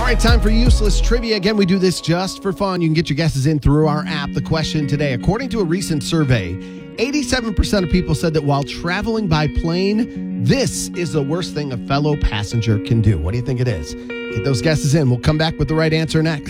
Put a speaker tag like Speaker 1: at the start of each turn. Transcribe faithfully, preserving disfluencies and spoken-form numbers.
Speaker 1: right, time for useless trivia. Again, we do this just for fun. You can get your guesses in through our app. The question today, according to a recent survey, eighty-seven percent of people said that while traveling by plane, this is the worst thing a fellow passenger can do. What do you think it is? Get those guesses in. We'll come back with the right answer next.